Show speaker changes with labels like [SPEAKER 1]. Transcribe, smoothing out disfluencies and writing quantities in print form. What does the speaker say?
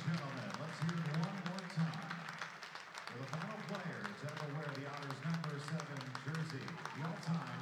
[SPEAKER 1] gentlemen, let's hear it one more time for the final player to ever wear the Otters number 7 jersey, the all-time